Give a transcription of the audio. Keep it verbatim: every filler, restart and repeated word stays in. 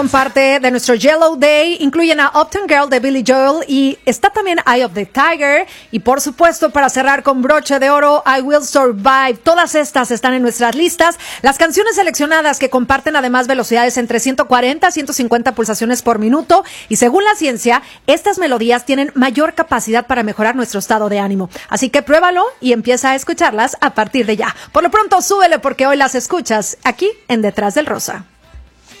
Parte de nuestro Yellow Day incluyen a Uptown Girl de Billy Joel y está también Eye of the Tiger y por supuesto para cerrar con broche de oro I Will Survive. Todas estas están en nuestras listas. Las canciones seleccionadas que comparten además velocidades entre ciento cuarenta a ciento cincuenta pulsaciones por minuto y según la ciencia estas melodías tienen mayor capacidad para mejorar nuestro estado de ánimo. Así que pruébalo y empieza a escucharlas a partir de ya. Por lo pronto súbele porque hoy las escuchas aquí en Detrás del Rosa.